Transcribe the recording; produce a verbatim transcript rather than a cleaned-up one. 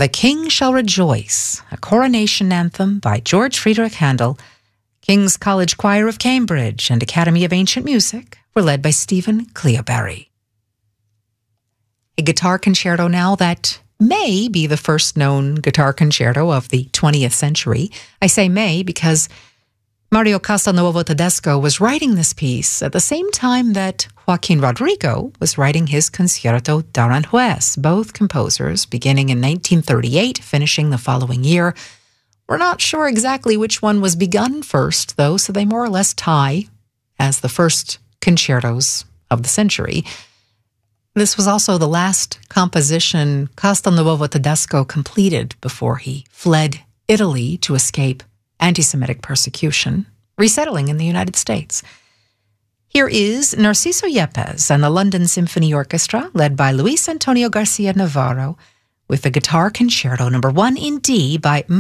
The King Shall Rejoice, a coronation anthem by George Friedrich Handel. King's College Choir of Cambridge and Academy of Ancient Music were led by Stephen Cleobarry. A guitar concerto now that may be the first known guitar concerto of the twentieth century. I say may because Mario Castelnuovo Tedesco was writing this piece at the same time that Joaquin Rodrigo was writing his Concierto d'Aranjuez, both composers beginning in nineteen thirty-eight, finishing the following year. We're not sure exactly which one was begun first, though, so they more or less tie as the first concertos of the century. This was also the last composition Castelnuovo Tedesco completed before he fled Italy to escape anti-Semitic persecution, resettling in the United States. Here is Narciso Yepes and the London Symphony Orchestra, led by Luis Antonio Garcia Navarro, with the Guitar Concerto number one in D by